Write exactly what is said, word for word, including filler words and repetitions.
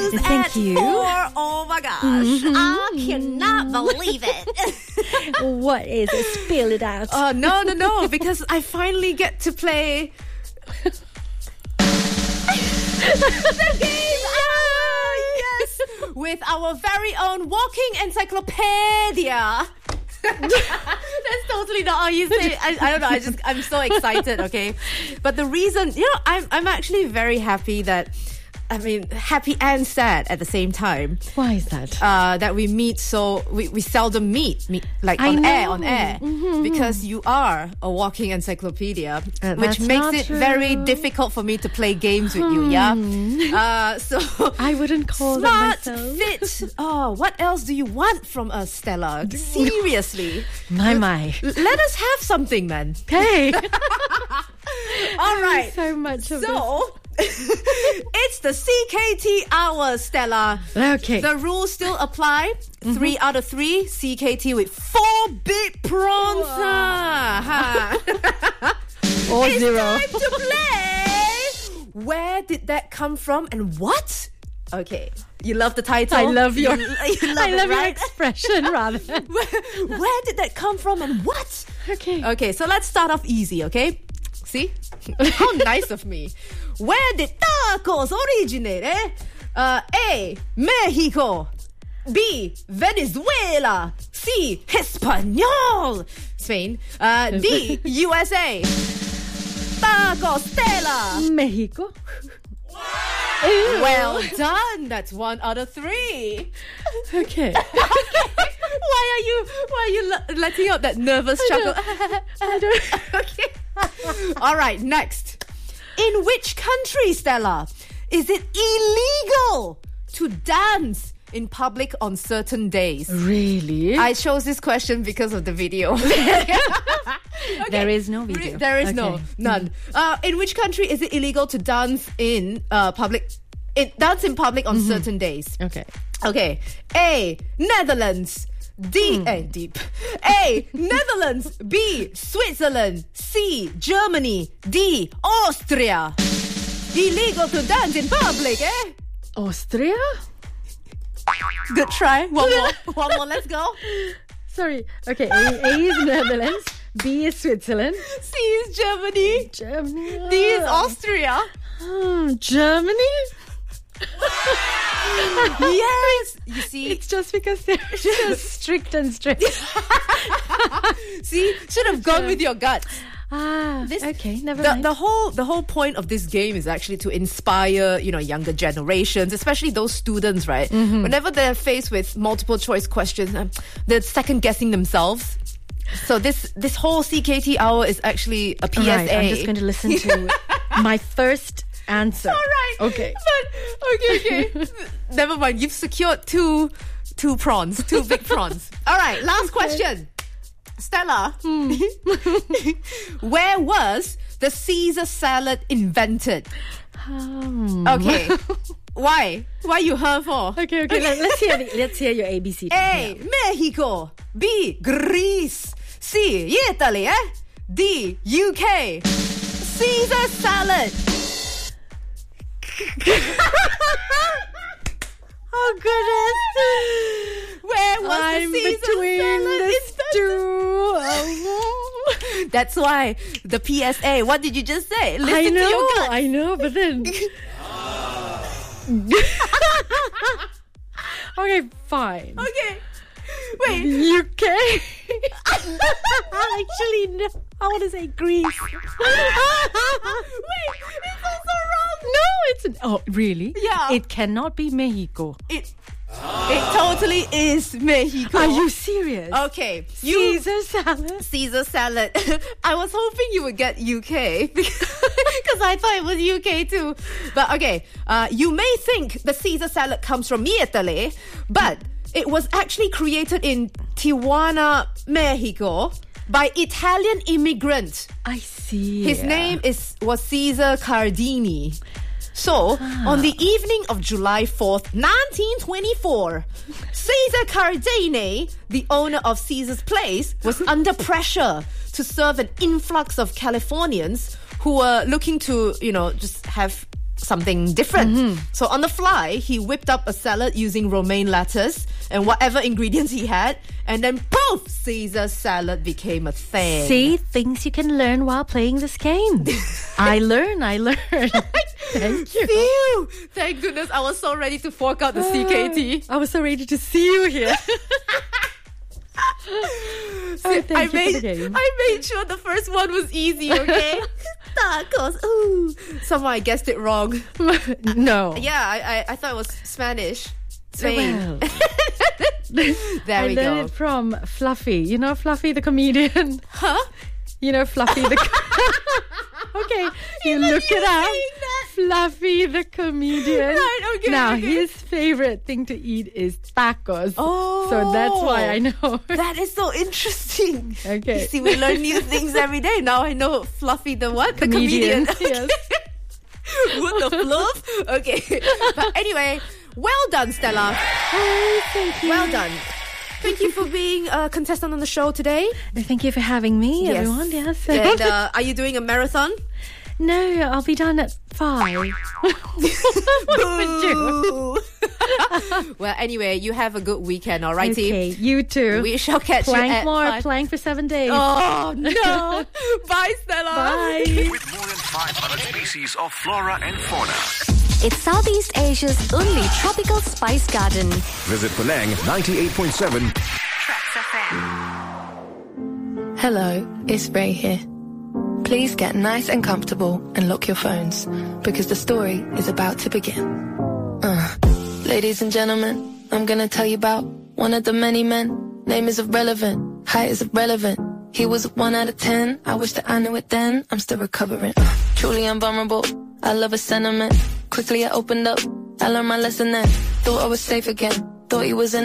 news Thank at you. four. Oh my gosh. Mm-hmm. I cannot believe it. What is it? Spill it out. Oh, no, no, no, because I finally get to play the game. Ah, yes, with our very own walking encyclopedia. That's totally not how you say it. I, I don't know. I just I'm so excited. Okay, but the reason, you know, I'm I'm actually very happy that. I mean, happy and sad at the same time. Why is that? Uh, that we meet so we, we seldom meet, meet like I on know. air on air Mm-hmm. because you are a walking encyclopedia, Uh, which that's makes not it true. very difficult for me to play games with you. Yeah, uh, so I wouldn't call smart, that myself. fit. Oh, what else do you want from us, Stella? Seriously, My, my. let us have something, man. Hey. All right. So much of So. It's the C K T hour, Stella. this. Okay. The rules still apply. Three out of three. C K T with four big prawns. Ah, ha. Or It's zero. time to play. Where did that come from and what? Okay. You love the title? I love your, You, you love I it, love your right? expression, rather. where, where did that come from and what? Okay. Okay, so let's start off easy, okay? See? How nice of me. Where did tacos originate, eh? Uh, A. Mexico. B. Venezuela. C. Hispanol. Spain. Uh, D. U S A. Taco Stella. Mexico. Well done. That's one out of three. Okay. Why are you? Why are you le- letting out that nervous chuckle? I don't. Okay. All right. Next. In which country, Stella, is it illegal to dance in public on certain days? Really? I chose this question because of the video. There is no video. There is no Okay. none. Uh, in which country is it illegal to dance in uh, public? It, dance in public on certain days. Okay. Okay. A. Netherlands. D. Hmm. eh, deep. A. Netherlands. B. Switzerland. C. Germany. D. Austria. Illegal to dance in public, eh? Austria? Good try. One more. One more. Let's go. Sorry. Okay. A, A is Netherlands. B is Switzerland. C is Germany. Germany. D is Austria. Hmm, Germany? Yes. You see. It's just because they're so strict and strict. See. Should have gone with your gut. Ah, This- okay, never The, mind. the whole the whole point of this game is actually to inspire, you know, younger generations, especially those students, right? Mm-hmm. Whenever they're faced with multiple choice questions, um, they're second guessing themselves. So this this whole C K T hour is actually a P S A. Right, I'm just going to listen to my first answer. All right. Okay. But, okay, okay. Never mind. You've secured two two prawns, two big prawns. All right. Last question. Stella, Hmm. where was the Caesar salad invented? Um, Okay. Why? Why you her for? Okay, okay. Let, let's hear the, let's hear your A B C. A. Mexico. B. Greece. C. Italy. Eh? D. U K. Caesar salad. Oh goodness! Where was I'm the Caesar between salad the invented? two. Oh. That's why the P S A. What did you just say? Listen I know, to your gut. I know, but then. Okay, fine. Okay. Wait. U K. Actually, no. I want to say Greece. Wait. It's also wrong. No, it's an, oh really? Yeah. It cannot be Mexico. It. It totally is Mexico. Are you serious? Okay. You. Caesar salad. Caesar salad. I was hoping you would get U K because I thought it was U K too. But okay, uh, you may think the Caesar salad comes from Italy, but it was actually created in Tijuana, Mexico, by Italian immigrant. I see. His name is was Caesar Cardini. So, on the evening of July fourth, nineteen twenty-four, Caesar Cardini, the owner of Caesar's Place, was under pressure to serve an influx of Californians who were looking to, you know, just have something different. Mm-hmm. So on the fly, he whipped up a salad using romaine lettuce and whatever ingredients he had, and then poof, Caesar salad became a thing. See, things you can learn while playing this game. I learn, I learn. Thank you. Phew! Thank goodness, I was so ready to fork out the C K T. I was so ready to see you here. Oh, thank I you made for the game. I made sure the first one was easy, okay? Tacos. Ooh. Somehow I guessed it wrong. No. Yeah, I, I, I thought it was Spanish. Spain. Well, There I we learned go. it from Fluffy. You know Fluffy the comedian? Huh? You know Fluffy the... Okay, you look it up. Fluffy the comedian. Right, okay, Now, okay. his favorite thing to eat is tacos. Oh. So that's why I know. That is so interesting. Okay. You see, we learn new things every day. Now I know Fluffy the what? The Comedian, comedian. yes. What the fluff? Okay. But anyway, well done, Stella. Oh, thank you. Well done. Thank you for being a contestant on the show today. Thank you for having me, Yes. everyone. Yes. And uh, are you doing a marathon? No, I'll be done at five. What would you? Well, anyway, you have a good weekend, all right, Okay, team? you too. We shall catch plank you at more, five. plank for seven days. Oh, no. Bye, Stella. Bye. With more than five hundred species of flora and fauna. It's Southeast Asia's only tropical spice garden. Visit Penang ninety-eight point seven. Hello, it's Ray here. Please get nice and comfortable and lock your phones because the story is about to begin. Uh, ladies and gentlemen, I'm gonna tell you about one of the many men. Name is irrelevant, height is irrelevant. He was a one out of ten. I wish that I knew it then. I'm still recovering. Uh, truly I'm vulnerable. I love his sentiment. Quickly I opened up. I learned my lesson then. Thought I was safe again. Thought he was in